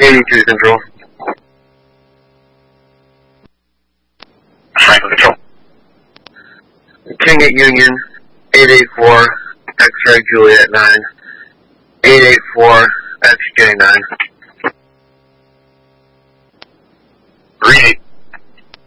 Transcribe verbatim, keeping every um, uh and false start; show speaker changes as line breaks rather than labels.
eighty-two Central.
Franklin Control.
King at Union, eight eight four, X-ray Juliet nine, eight eight four, X J nine.
Read it.